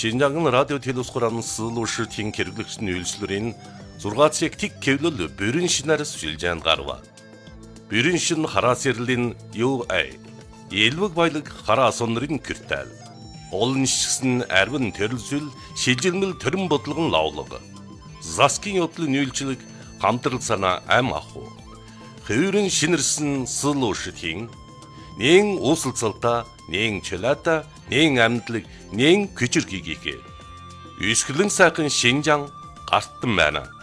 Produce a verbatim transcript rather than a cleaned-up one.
Шинжаан радио телевизхоран сылуушийн хэрэглэгчдийн үйлчлэрийн зургаацыг тик кевлэл бүрэн шинээр сүлжээнд гарва. Бүрэн шин хараас ярлийн ю эй элвэг баялаг хараа сонрын киртэл. Олон шигсэн арвин төрөлсөл шилжилмэл төрөн бодлогон лавлага. Заскин yoдлын үйлчлэг хамтрал санаа ам аху. Хөврөн шинэрсэн сылуушийн нэн уусалцалта, нэн чөлөөта, нэн амьдлаг, нэн күчир гигээ. Үсгэлэн сайхан Шинжаан гартан байна.